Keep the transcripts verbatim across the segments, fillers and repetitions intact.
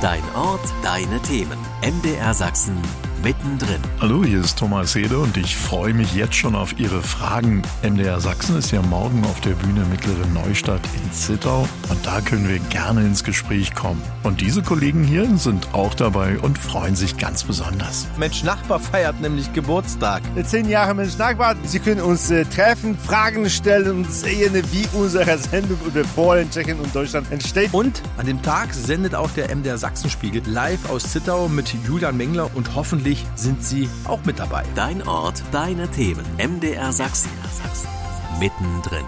Dein Ort, deine Themen. M D R Sachsen mittendrin. Hallo, hier ist Thomas Hede und ich freue mich jetzt schon auf Ihre Fragen. M D R Sachsen ist ja morgen auf der Bühne Mittlere Neustadt in Zittau und da können wir gerne ins Gespräch kommen. Und diese Kollegen hier sind auch dabei und freuen sich ganz besonders. Mensch Nachbar feiert nämlich Geburtstag. Zehn Jahre Mensch Nachbar. Sie können uns äh, treffen, Fragen stellen und sehen, wie unsere Sendung über Polen, Tschechien und Deutschland entsteht. Und an dem Tag sendet auch der M D R Sachsenspiegel live aus Zittau mit Julian Mengler und hoffentlich sind Sie auch mit dabei. Dein Ort, deine Themen. M D R Sachsen. Mittendrin.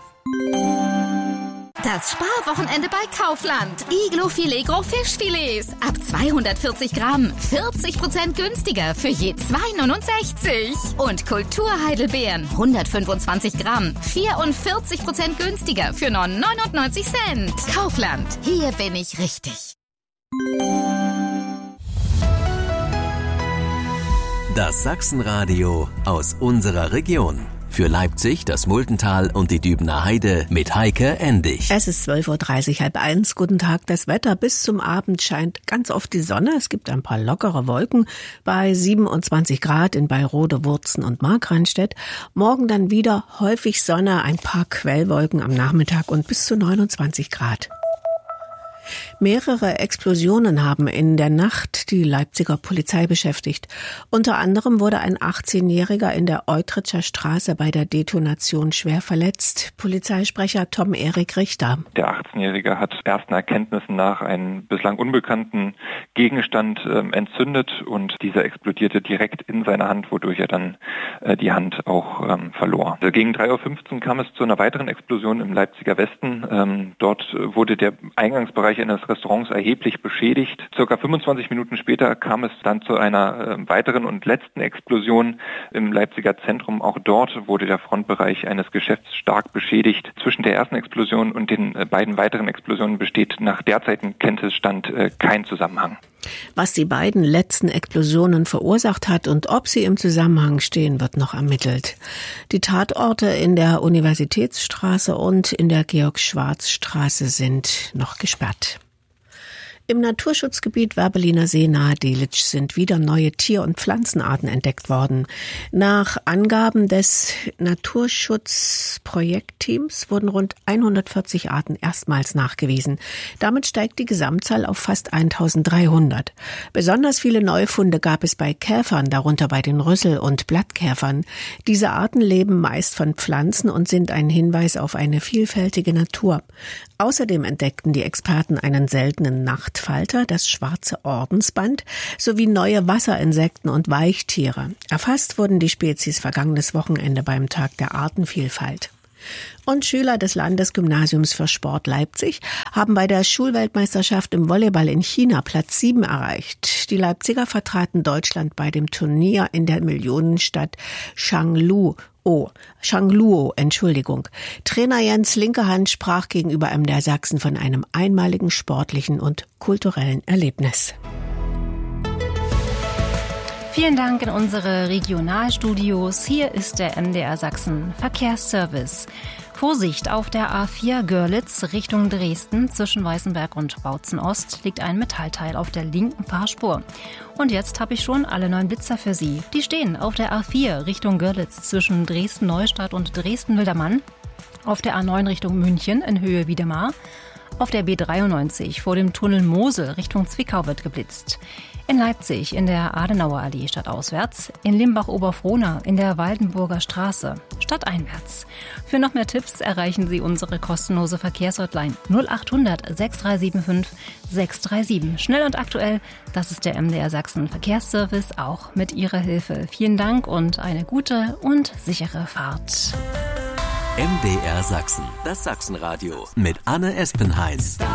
Das Sparwochenende bei Kaufland. Iglo Filet Gros Fischfilets. Ab zweihundertvierzig Gramm. vierzig Prozent günstiger für je zwei neunundsechzig. Und Kulturheidelbeeren. hundertfünfundzwanzig Gramm. vierundvierzig Prozent günstiger für nur neunundneunzig Cent. Kaufland. Hier bin ich richtig. Das Sachsenradio aus unserer Region. Für Leipzig, das Multental und die Dübener Heide mit Heike Endig. Es ist zwölf Uhr dreißig, halb eins. Guten Tag. Das Wetter bis zum Abend scheint ganz oft die Sonne. Es gibt ein paar lockere Wolken bei siebenundzwanzig Grad in Beirode, Wurzen und Markranstädt. Morgen dann wieder häufig Sonne, ein paar Quellwolken am Nachmittag und bis zu neunundzwanzig Grad. Mehrere Explosionen haben in der Nacht die Leipziger Polizei beschäftigt. Unter anderem wurde ein achtzehnjähriger in der Eutritscher Straße bei der Detonation schwer verletzt. Polizeisprecher Tom-Erik Richter. Der achtzehnjährige hat ersten Erkenntnissen nach einen bislang unbekannten Gegenstand äh, entzündet und dieser explodierte direkt in seiner Hand, wodurch er dann äh, die Hand auch ähm, verlor. Also gegen drei Uhr fünfzehn kam es zu einer weiteren Explosion im Leipziger Westen. Ähm, dort äh, wurde der Eingangsbereich eines Restaurants erheblich beschädigt. Circa fünfundzwanzig Minuten später kam es dann zu einer äh, weiteren und letzten Explosion im Leipziger Zentrum. Auch dort wurde der Frontbereich eines Geschäfts stark beschädigt. Zwischen der ersten Explosion und den äh, beiden weiteren Explosionen besteht nach derzeitigem Kenntnisstand äh, kein Zusammenhang. Was die beiden letzten Explosionen verursacht hat und ob sie im Zusammenhang stehen, wird noch ermittelt. Die Tatorte in der Universitätsstraße und in der Georg-Schwarz-Straße sind noch gesperrt. Im Naturschutzgebiet Werbeliner See nahe Delitzsch sind wieder neue Tier- und Pflanzenarten entdeckt worden. Nach Angaben des Naturschutzprojektteams wurden rund hundertvierzig Arten erstmals nachgewiesen. Damit steigt die Gesamtzahl auf fast eintausenddreihundert. Besonders viele Neufunde gab es bei Käfern, darunter bei den Rüssel- und Blattkäfern. Diese Arten leben meist von Pflanzen und sind ein Hinweis auf eine vielfältige Natur. Außerdem entdeckten die Experten einen seltenen Nachtfalter, das schwarze Ordensband, sowie neue Wasserinsekten und Weichtiere. Erfasst wurden die Spezies vergangenes Wochenende beim Tag der Artenvielfalt. Und Schüler des Landesgymnasiums für Sport Leipzig haben bei der Schulweltmeisterschaft im Volleyball in China Platz sieben erreicht. Die Leipziger vertraten Deutschland bei dem Turnier in der Millionenstadt Shangluo. Oh, Shangluo, Entschuldigung. Trainer Jens Linkehand sprach gegenüber M D R Sachsen von einem einmaligen sportlichen und kulturellen Erlebnis. Vielen Dank in unsere Regionalstudios. Hier ist der M D R Sachsen Verkehrsservice. Vorsicht, auf der A vier Görlitz Richtung Dresden zwischen Weißenberg und Bautzen-Ost liegt ein Metallteil auf der linken Fahrspur. Und jetzt habe ich schon alle neun Blitzer für Sie. Die stehen auf der A vier Richtung Görlitz zwischen Dresden-Neustadt und Dresden-Wildermann, auf der A neun Richtung München in Höhe Wiedemar, auf der B dreiundneunzig vor dem Tunnel Mosel Richtung Zwickau wird geblitzt. In Leipzig in der Adenauer Allee stadtauswärts, in Limbach-Oberfrohna in der Waldenburger Straße stadteinwärts. Für noch mehr Tipps erreichen Sie unsere kostenlose Verkehrshotline null achthundert sechs drei sieben fünf sechs drei sieben. Schnell und aktuell, das ist der M D R Sachsen Verkehrsservice, auch mit Ihrer Hilfe. Vielen Dank und eine gute und sichere Fahrt. M D R Sachsen, das Sachsenradio mit Anne Espenheim.